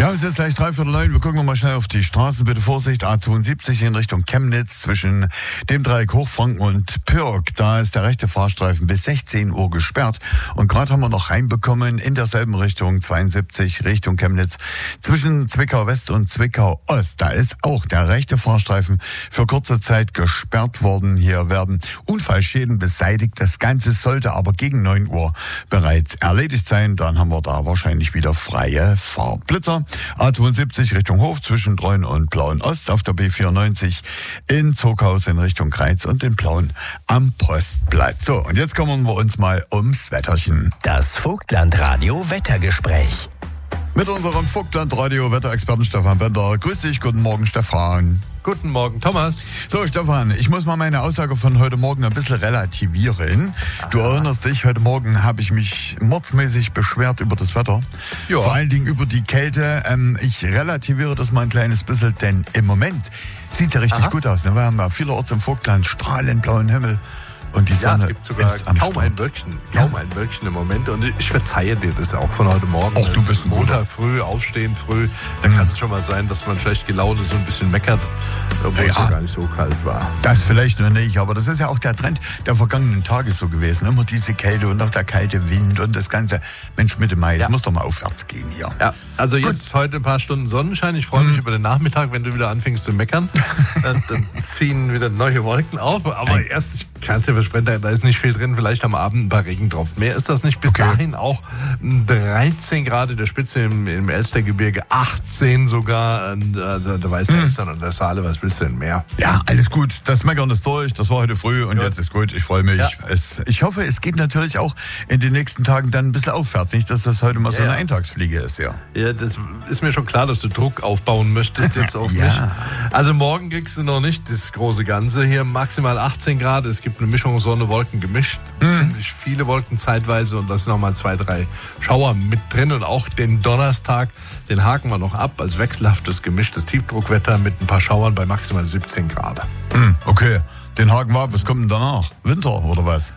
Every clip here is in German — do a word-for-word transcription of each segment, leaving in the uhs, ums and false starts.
Ja, es ist jetzt gleich drei Viertel neun. Wir gucken mal schnell auf die Straße. Bitte Vorsicht, A zweiundsiebzig in Richtung Chemnitz zwischen dem Dreieck Hochfranken und Pirk. Da ist der rechte Fahrstreifen bis sechzehn Uhr gesperrt. Und gerade haben wir noch reinbekommen in derselben Richtung, zweiundsiebzig Richtung Chemnitz zwischen Zwickau West und Zwickau Ost. Da ist auch der rechte Fahrstreifen für kurze Zeit gesperrt worden. Hier werden Unfallschäden beseitigt. Das Ganze sollte aber gegen neun Uhr bereits erledigt sein. Dann haben wir da wahrscheinlich wieder freie Fahrt. Blitzer A zweiundsiebzig Richtung Hof zwischen Treuen und Plauen Ost auf der B vierundneunzig in Zuckhaus in Richtung Kreiz und in Plauen am Postplatz. So, und jetzt kümmern wir uns mal ums Wetterchen. Das Vogtlandradio Wettergespräch. Mit unserem Vogtlandradio Wetterexperten Stefan Bender. Grüß dich, guten Morgen Stefan. Guten Morgen, Thomas. So, Stefan, ich muss mal meine Aussage von heute Morgen ein bisschen relativieren. Du Aha. erinnerst dich, heute Morgen habe ich mich mordsmäßig beschwert über das Wetter. Ja. Vor allen Dingen über die Kälte. Ähm, ich relativiere das mal ein kleines bisschen, denn im Moment sieht es ja richtig Aha. gut aus. Ne? Wir haben ja vielerorts im Vogtland strahlend blauen Himmel. Und die Sonne ja, es gibt sogar ist am kaum Start. ein Wölkchen, kaum ja. ein Wölkchen im Moment. Und ich verzeihe dir das auch von heute Morgen. Ach, du bist ein Montag früh, aufstehen früh. Da mhm. kann es schon mal sein, dass man schlecht gelaunt ist und ein bisschen meckert, obwohl ja. es gar nicht so kalt war. Das vielleicht noch nicht, aber das ist ja auch der Trend der vergangenen Tage so gewesen. Immer diese Kälte und auch der kalte Wind und das Ganze. Mensch, Mitte Mai, ja. es muss doch mal aufwärts gehen hier. Ja, also Gut. jetzt heute ein paar Stunden Sonnenschein. Ich freue mich mhm. über den Nachmittag, wenn du wieder anfängst zu meckern. dann, dann ziehen wieder neue Wolken auf. Aber Nein. erst, ich kann es dir versprechen, da, da ist nicht viel drin, vielleicht am Abend ein paar Regentropfen. Mehr ist das nicht. Bis okay. dahin auch dreizehn Grad in der Spitze im, im Elstergebirge, achtzehn sogar an der, der Weißweißern mhm. und der Saale. Was willst du denn mehr? Ja, alles gut. Das Meckern ist durch. Das war heute früh und gut. jetzt ist gut. Ich freue mich. Ja. Es, ich hoffe, es geht natürlich auch in den nächsten Tagen dann ein bisschen aufwärts. Nicht, dass das heute mal ja, so eine ja. Eintagsfliege ist. Ja. ja, das ist mir schon klar, dass du Druck aufbauen möchtest. Jetzt auf ja. mich. Also morgen kriegst du noch nicht das große Ganze. Hier maximal achtzehn Grad. Es gibt eine Mischung Sonne, Wolken gemischt. Mhm. Ziemlich viele Wolken zeitweise und da sind nochmal zwei, drei Schauer mit drin. Und auch den Donnerstag, den haken wir noch ab als wechselhaftes, gemischtes Tiefdruckwetter mit ein paar Schauern bei maximal siebzehn Grad. Mhm, okay, den haken wir ab. Was kommt denn danach? Winter oder was?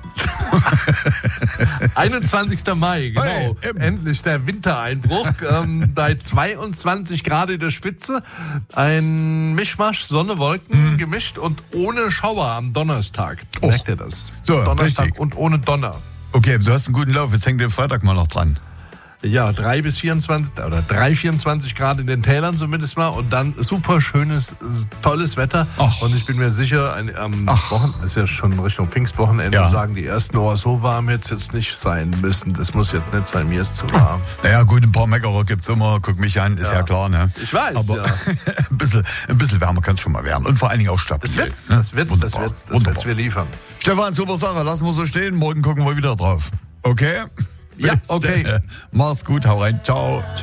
einundzwanzigster Mai, genau. Hey, endlich der Wintereinbruch. ähm, bei zweiundzwanzig Grad in der Spitze. Ein Mischmasch, Sonne, Wolken mhm. gemischt und ohne Schauer am Donnerstag. Oh. Merkt ihr das? So, Donnerstag richtig. Und ohne Donner. Okay, du hast einen guten Lauf. Jetzt hängt der Freitag mal noch dran. Ja, drei bis vierundzwanzig oder drei, vierundzwanzig Grad in den Tälern zumindest mal und dann super schönes, tolles Wetter. Ach. Und ich bin mir sicher, ein, am Wochenende, ist ja schon Richtung Pfingstwochenende, ja. sagen die ersten, oh, so warm hätte es jetzt nicht sein müssen. Das muss jetzt nicht sein, mir ist zu warm. Naja, gut, ein paar Meckerer gibt's immer, guck mich an, ist ja, ja klar, ne? Ich weiß, aber ja. ein, bisschen, ein bisschen wärmer kann es schon mal werden und vor allen Dingen auch stabil. Das wird's, ne? das wird's, Wunderbar. das wird's, das wird's wir liefern. Stefan, super Sache, lassen wir so stehen, morgen gucken wir wieder drauf. Okay? Ja, okay. Mach's gut, hau rein, ciao. Ciao.